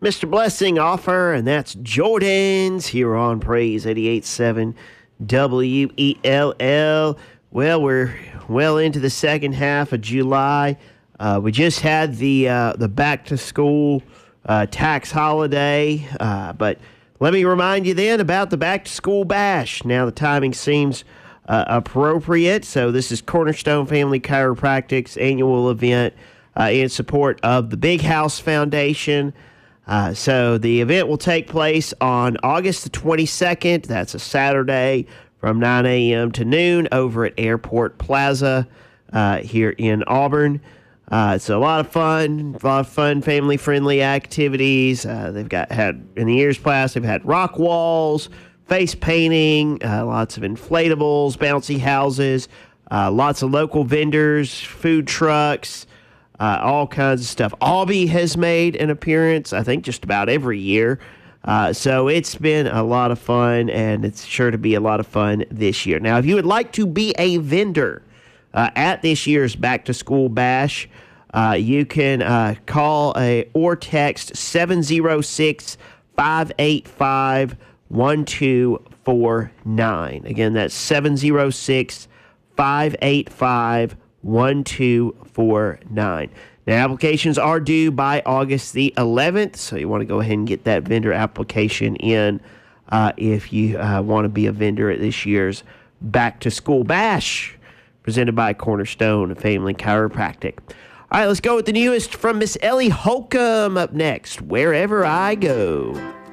Mr. Blessing offer, and that's Jordan's here on Praise 88.7 WELL. Well, we're well into the second half of July. We just had the back-to-school tax holiday, but let me remind you then about the back-to-school bash. Now the timing seems appropriate, so this is Cornerstone Family Chiropractic's annual event in support of the Big House Foundation. So the event will take place on August the 22nd. That's a Saturday from 9 a.m. to noon over at Airport Plaza here in Auburn. It's a lot of fun, family-friendly activities. They've had in the years past, they've had rock walls, face painting, lots of inflatables, bouncy houses, lots of local vendors, food trucks, all kinds of stuff. Albee has made an appearance, I think, just about every year. So it's been a lot of fun, and it's sure to be a lot of fun this year. Now, if you would like to be a vendor at this year's back-to-school bash, you can call or text 706-585-1249. Again, that's 706-585-1249. Now, applications are due by August the 11th, so you want to go ahead and get that vendor application in if you want to be a vendor at this year's back-to-school bash, presented by Cornerstone Family Chiropractic. All right, let's go with the newest from Miss Ellie Holcomb up next, Wherever I Go.